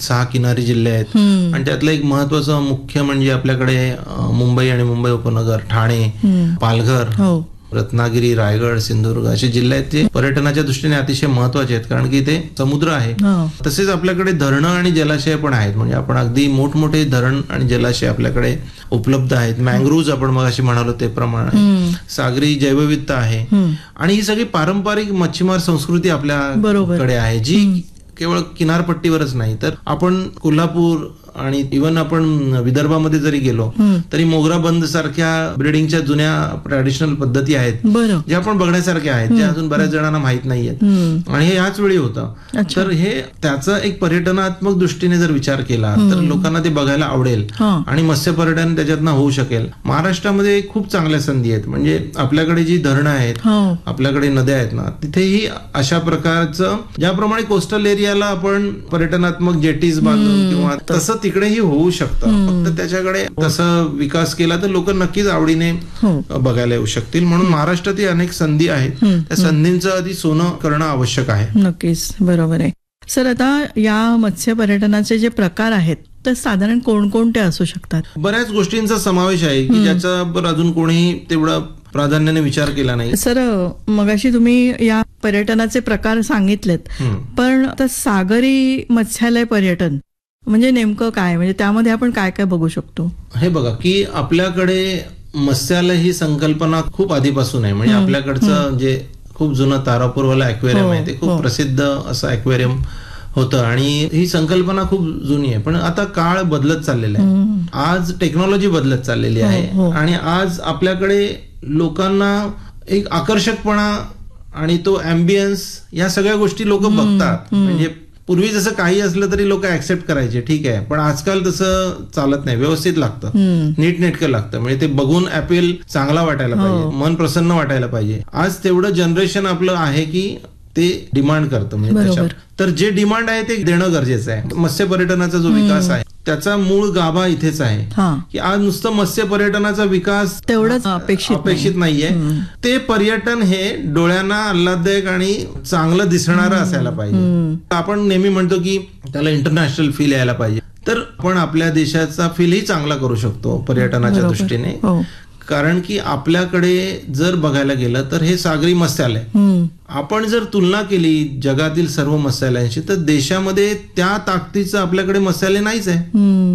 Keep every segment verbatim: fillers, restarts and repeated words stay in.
सहा किनारी जिल्हे आहेत आणि त्यातलं एक महत्वाचं मुख्य म्हणजे आपल्याकडे मुंबई आणि मुंबई उपनगर, ठाणे, पालघर, रत्नागिरी, रायगड, सिंधुदुर्ग असे जिल्हे आहेत ते पर्यटनाच्या दृष्टीने अतिशय महत्वाचे आहेत, कारण की ते समुद्र आहे. तसेच आपल्याकडे धरणं आणि जलाशय पण आहेत. म्हणजे आपण अगदी मोठमोठे धरण आणि जलाशय आपल्याकडे उपलब्ध आहेत. मँग्रोव्ज आपण मग अशी म्हणालो ते प्रमाणे सागरी जैवविविधता आहे आणि ही सगळी पारंपरिक मच्छीमार संस्कृती आपल्याकडे आहे, जी केवळ किनारपट्टीवरच नाही तर आपण कोल्हापूर आणि इव्हन आपण विदर्भामध्ये जरी गेलो तरी मोगरा बंद सारख्या ब्रिडिंगच्या जुन्या ट्रॅडिशनल पद्धती आहेत ज्या आपण बघण्यासारख्या आहेत, ज्या अजून बऱ्याच जणांना माहित नाहीयेत आणि हे याच वेळी होतं. तर हे त्याचा एक पर्यटनात्मक दृष्टीने जर विचार केला तर लोकांना ते बघायला आवडेल आणि मत्स्य पर्यटन त्याच्यातनं होऊ शकेल. महाराष्ट्रामध्ये खूप चांगल्या संधी आहेत. म्हणजे आपल्याकडे जी धरणं आहेत, आपल्याकडे नद्या आहेत ना, तिथेही अशा प्रकारचं ज्याप्रमाणे कोस्टल एरियाला आपण पर्यटनात्मक जेटीज बांधून किंवा तसं तिकडेही होऊ शकतं. फक्त त्याच्याकडे तसं विकास केला तर लोक नक्कीच आवडीने बघायला येऊ शकतील. म्हणून महाराष्ट्रात अनेक संधी आहेत, त्या संधींचं आधी सोनं करणं आवश्यक आहे. नक्कीच, बरोबर आहे सर. आता या मत्स्य पर्यटनाचे जे प्रकार आहेत तर साधारण कोणकोणते असू शकतात? बऱ्याच गोष्टींचा समावेश आहे की ज्याच्यावर अजून कोणीही तेवढा प्राधान्याने विचार केला नाही. सर, मगाशी तुम्ही या पर्यटनाचे प्रकार सांगितलेत, पण आता सागरी मत्स्यालय पर्यटन म्हणजे नेमकं काय? म्हणजे त्यामध्ये आपण काय काय बघू शकतो? हे बघा की आपल्याकडे मत्स्यालय ही संकल्पना खूप आधीपासून आहे. म्हणजे आपल्याकडचं जे खूप जुनं तारापूरवाला ॲक्वेरियम आहे ते खूप प्रसिद्ध असं ॲक्वेरियम होतं आणि ही संकल्पना खूप जुनी आहे. पण आता काळ बदलत चाललेला आहे, आज टेक्नॉलॉजी बदलत चाललेली आहे आणि आज आपल्याकडे लोकांना एक आकर्षकपणा आणि तो ॲम्बियन्स या सगळ्या गोष्टी लोक बघतात. म्हणजे पूर्वी जसं काही असलं तरी लोक ऍक्सेप्ट करायचे, ठीक आहे, पण आजकाल तसं चालत नाही. व्यवस्थित लागतं, नीटनेटकं लागतं. म्हणजे ते बघून अपील चांगला वाटायला पाहिजे, मन प्रसन्न वाटायला पाहिजे. आज तेवढं जनरेशन आपलं आहे की ते डिमांड करतं. म्हणजे तर जे डिमांड आहे ते देणं गरजेचं आहे. मत्स्य पर्यटनाचा जो विकास आहे त्याचा मूळ गाभा इथेच आहे की आज नुसतं मत्स्य पर्यटनाचा विकास तेवढंच अपेक्षित अपेक्षित नाहीये. ते पर्यटन हे डोळ्यांना आल्हाददायक आणि चांगलं दिसणारं असायला पाहिजे. आपण नेहमी म्हणतो की त्याला इंटरनॅशनल फील यायला पाहिजे, तर आपण आपल्या देशाचा फीलही चांगला करू शकतो पर्यटनाच्या दृष्टीने. कारण की आपल्याकडे जर बघायला गेलं तर हे सागरी मत्स्यालय, आपण जर तुलना केली जगातील सर्व मत्स्यालयांशी तर देशामध्ये त्या ताकदीचं आपल्याकडे मत्स्यालय नाहीच आहे.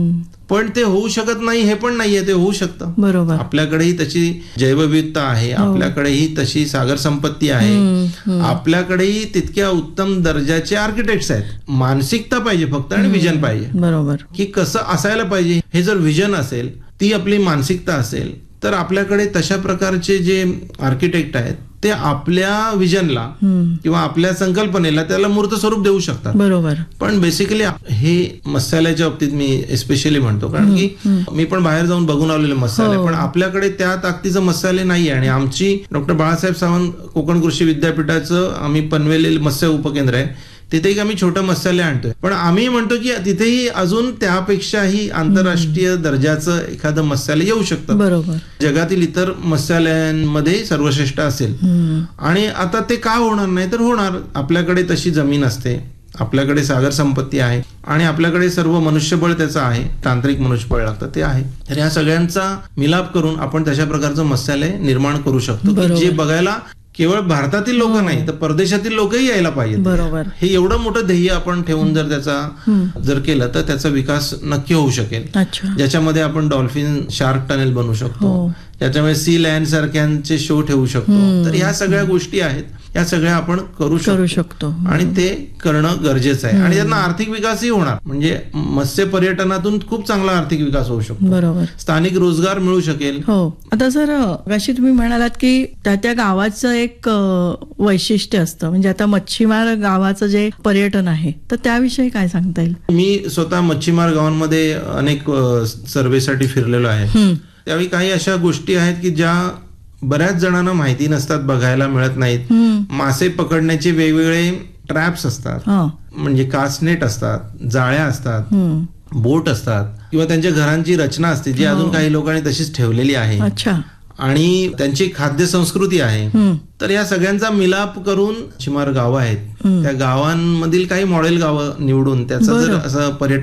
पण ते होऊ शकत नाही हे पण नाहीये, ते होऊ शकतं. बरोबर. आपल्याकडेही तशी जैवविविधता आहे, आपल्याकडेही तशी सागर संपत्ती आहे, आपल्याकडेही तितक्या उत्तम दर्जाचे आर्किटेक्ट्स आहेत. मानसिकता पाहिजे फक्त आणि विजन पाहिजे. बरोबर. की कसं असायला पाहिजे हे जर विजन असेल, ती आपली मानसिकता असेल तर आपल्याकडे तशा प्रकारचे जे आर्किटेक्ट आहेत ते आपल्या विजनला किंवा आपल्या संकल्पनेला त्याला मूर्त स्वरूप देऊ शकतात. बरोबर. पण बेसिकली हे मत्स्यालयाच्या बाबतीत मी स्पेशली म्हणतो, कारण की मी पण बाहेर जाऊन बघून आलेले मत्स्यालय, पण आपल्याकडे त्या ताकदीचं मत्स्यालय नाहीये. आणि आमची डॉक्टर बाळासाहेब सावंत कोकण कृषी विद्यापीठाचं आम्ही पनवेल मत्स्य उपकेंद्र आहे, तिथेही आम्ही छोटं मत्स्यालय आणतोय. पण आम्ही म्हणतो की तिथेही अजून त्यापेक्षाही आंतरराष्ट्रीय दर्जाचं एखादं मत्स्यालय येऊ शकतं. बरोबर. जगातील इतर मत्स्यालयांमध्ये सर्वश्रेष्ठ असेल. आणि आता ते का होणार नाही तर होणार. आपल्याकडे तशी जमीन असते, आपल्याकडे सागर संपत्ती आहे आणि आपल्याकडे सर्व मनुष्यबळ त्याचं आहे, तांत्रिक मनुष्यबळ लागतं ते आहे. तर ह्या सगळ्यांचा मिलाप करून आपण तशा प्रकारचं मत्स्यालय निर्माण करू शकतो जे बघायला केवळ भारतातील लोक नाही तर परदेशातील लोकही यायला पाहिजेत. बरोबर. हे एवढं मोठं ध्येय आपण ठेवून जर त्याचा जर केलं तर त्याचा विकास नक्की होऊ शकेल. ज्याच्यामध्ये आपण डॉल्फिन शार्क टनेल बनवू शकतो, त्याच्यामुळे सी लँड सारख्यांचे शो ठेवू शकतो. तर ह्या सगळ्या गोष्टी आहेत, या सगळ्या आपण करू शकतो आणि ते करणं गरजेचं आहे. आणि त्यांना आर्थिक विकासही होणार. म्हणजे मत्स्य पर्यटनातून खूप चांगला आर्थिक विकास होऊ शकतो. बरोबर. स्थानिक रोजगार मिळू शकेल. हो. आता सर, अशी तुम्ही म्हणालात की त्या त्या गावाचं एक वैशिष्ट्य असतं. म्हणजे आता मच्छीमार गावाचं जे पर्यटन आहे तर त्याविषयी काय सांगता येईल? मी स्वतः मच्छीमार गावांमध्ये अनेक सर्वेसाठी फिरलेलो आहे. त्यावेळी काही अशा गोष्टी आहेत की ज्या बऱ्याच जणांना माहिती नसतात, बघायला मिळत नाहीत. मासे पकडण्याचे वेगवेगळे ट्रॅप्स असतात, म्हणजे कास्टनेट असतात, जाळ्या असतात, बोट असतात किंवा त्यांच्या घरांची रचना असते जी अजून काही लोकांनी तशीच ठेवलेली आहे. अच्छा. आणि त्यांची खाद्य संस्कृती आहे. तर या सगळ्यांचा मिलाप करून मच्छीमार गावं आहेत, त्या गावांमधील काही मॉडेल गावं निवडून त्याचं जर असं पर्यटन